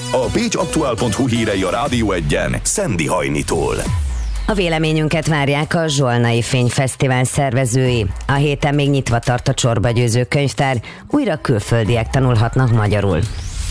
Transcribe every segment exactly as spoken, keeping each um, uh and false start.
A pécsaktuál pont hu hírei a Rádió Egyen Szendi Hajnitól. A véleményünket várják a Zsolnai Fényfesztivál szervezői. A héten még nyitva tart a Csorba Győző könyvtár, újra külföldiek tanulhatnak magyarul.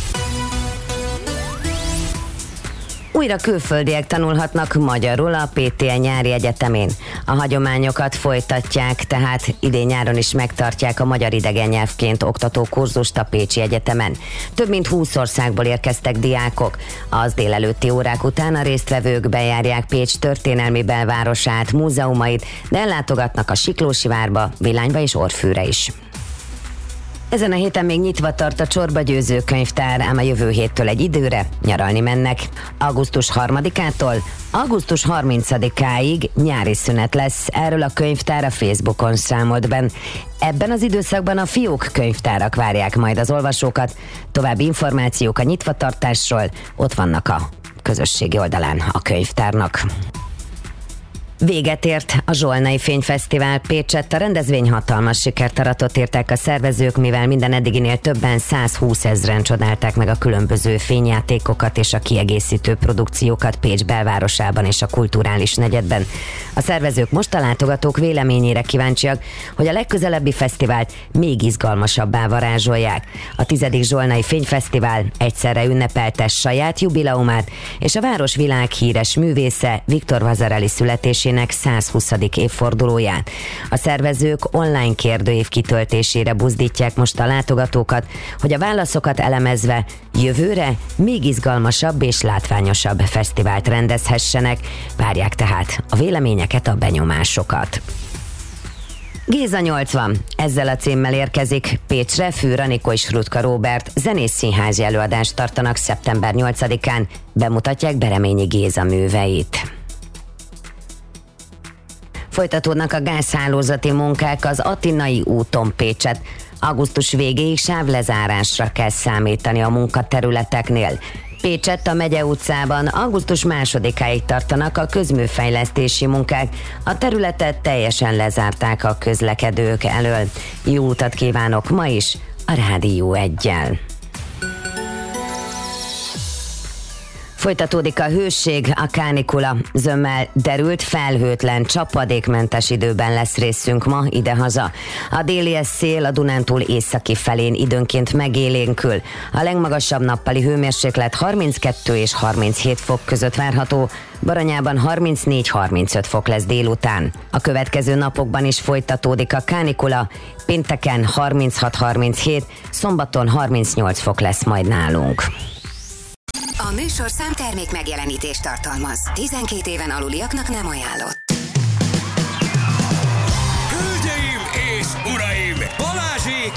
Újra külföldiek tanulhatnak magyarul a pé té e nyári egyetemén. A hagyományokat folytatják, tehát idén nyáron is megtartják a magyar idegen nyelvként oktató kurzust a Pécsi Egyetemen. Több mint húsz országból érkeztek diákok. Az délelőtti órák után a résztvevők bejárják Pécs történelmi belvárosát, múzeumait, de ellátogatnak a Siklósivárba, Villányba és Orfűre is. Ezen a héten még nyitva tart a Csorba Győző könyvtár, ám a jövő héttől egy időre nyaralni mennek. augusztus harmadikától augusztus harmincadikáig nyári szünet lesz, erről a könyvtár a Facebookon számolt be. Ebben az időszakban a fiók könyvtárak várják majd az olvasókat. További információk a nyitvatartásról ott vannak a közösségi oldalán a könyvtárnak. Véget ért a Zsolnai Fényfesztivál Pécsett. A rendezvény hatalmas sikert aratott, írták a szervezők, mivel minden eddiginél többen százhúszezren csodálták meg a különböző fényjátékokat és a kiegészítő produkciókat Pécs belvárosában és a kulturális negyedben. A szervezők most a látogatók véleményére kíváncsiak, hogy a legközelebbi fesztivált még izgalmasabbá varázsolják. A tizedik Zsolnai Fényfesztivál egyszerre ünnepelte saját jubileumát és a város világhíres művésze Viktor Vasarely születését százhuszadik évfordulóját. A szervezők online kérdőív kitöltésére buzdítják most a látogatókat, hogy a válaszokat elemezve jövőre még izgalmasabb és látványosabb fesztivált rendezhessenek. Várják tehát a véleményeket, a benyomásokat. Géza nyolcvan. Ezzel a címmel érkezik Pécsre. Fűr Anikó és Rutka Róbert zenész színházi előadást tartanak szeptember nyolcadikán. Bemutatják Bereményi Géza műveit. Folytatódnak a gázhálózati munkák az Attinai úton Pécsett. Augusztus végéig sávlezárásra kell számítani a munkaterületeknél. Pécsett a Megye utcában augusztus másodikáig tartanak a közműfejlesztési munkák. A területet teljesen lezárták a közlekedők elől. Jó utat kívánok ma is a Rádió Eggyel. Folytatódik a hőség, a kánikula. Zömmel derült, felhőtlen, csapadékmentes időben lesz részünk ma idehaza. A déli szél a Dunántúl északi felén időnként megélénkül. A legmagasabb nappali hőmérséklet harminckettő és harminchét fok között várható, Baranyában harmincnégy-harmincöt fok lesz délután. A következő napokban is folytatódik a kánikula, pénteken harminchat-harminchét, szombaton harmincnyolc fok lesz majd nálunk. A műsorszám termék megjelenítést tartalmaz. tizenkét éven aluliaknak nem ajánlott.